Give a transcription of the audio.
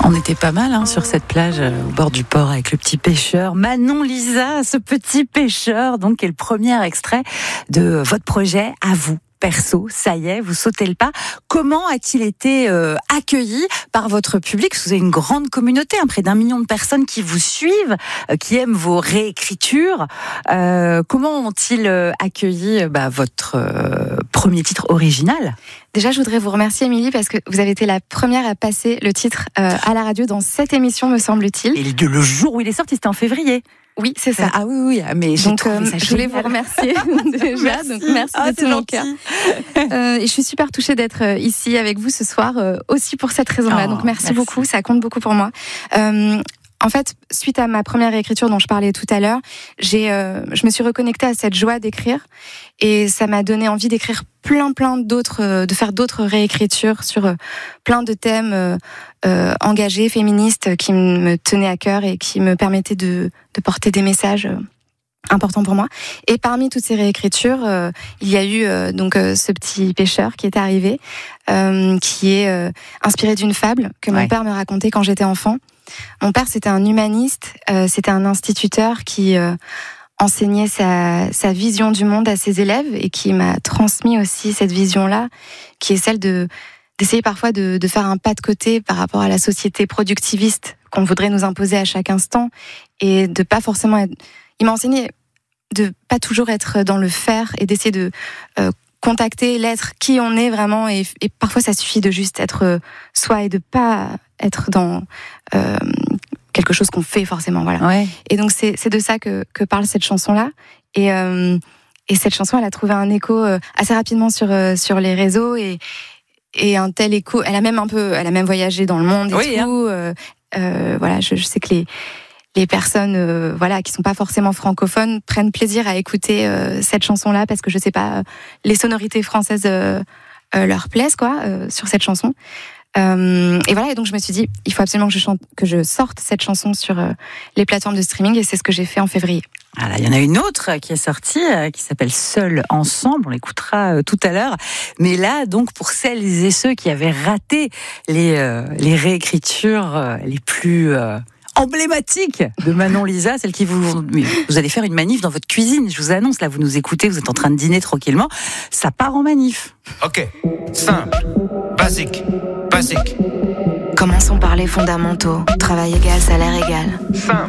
On était pas mal sur cette plage au bord du port avec le petit pêcheur. Manon Lisa, ce petit pêcheur, donc, qui est le premier extrait de votre projet à vous. Perso, ça y est, vous sautez le pas. Comment a-t-il été accueilli par votre public? Parce que vous avez une grande communauté, près d'1 million de personnes qui vous suivent, qui aiment vos réécritures. Comment ont-ils accueilli votre premier titre original? Déjà, je voudrais vous remercier, Émilie, parce que vous avez été la première à passer le titre à la radio dans cette émission, me semble-t-il. Et le jour où il est sorti, c'était en février. Oui, c'est ça. Ah oui, mais donc je voulais vous remercier déjà. Donc merci de tout mon cœur. Et je suis super touchée d'être ici avec vous ce soir aussi pour cette raison-là. Donc merci beaucoup, ça compte beaucoup pour moi. En fait, suite à ma première réécriture dont je parlais tout à l'heure, je me suis reconnectée à cette joie d'écrire et ça m'a donné envie d'écrire plein d'autres, de faire d'autres réécritures sur plein de thèmes engagés, féministes, qui me tenaient à cœur et qui me permettaient de porter des messages importants pour moi. Et parmi toutes ces réécritures, il y a eu donc ce petit pêcheur qui est arrivé, qui est inspiré d'une fable que mon père me racontait quand j'étais enfant. Mon père, c'était un humaniste, c'était un instituteur qui enseignait sa vision du monde à ses élèves et qui m'a transmis aussi cette vision-là, qui est celle d'essayer parfois de faire un pas de côté par rapport à la société productiviste qu'on voudrait nous imposer à chaque instant et de pas forcément être... Il m'a enseigné de pas toujours être dans le faire et d'essayer de contacter l'être qui on est vraiment et parfois ça suffit de juste être soi et de pas être dans quelque chose qu'on fait forcément, voilà. Ouais. Et donc c'est de ça que parle cette chanson-là et cette chanson elle a trouvé un écho assez rapidement sur les réseaux et un tel écho, elle a même voyagé dans le monde et tout. Voilà, je sais que les personnes qui sont pas forcément francophones prennent plaisir à écouter cette chanson-là parce que je sais pas, les sonorités françaises leur plaisent sur cette chanson. Et voilà, et donc je me suis dit, il faut absolument que je sorte cette chanson sur les plateformes de streaming et c'est ce que j'ai fait en février. Voilà, il y en a une autre qui est sortie, qui s'appelle Seul ensemble, on l'écoutera tout à l'heure. Mais là, donc, pour celles et ceux qui avaient raté les réécritures les plus emblématique de Manon Lisa, celle qui vous allez faire une manif dans votre cuisine, je vous annonce, là vous nous écoutez, vous êtes en train de dîner tranquillement, ça part en manif. Ok, simple, basique. Commençons par les fondamentaux, travail égal, salaire égal. Simple.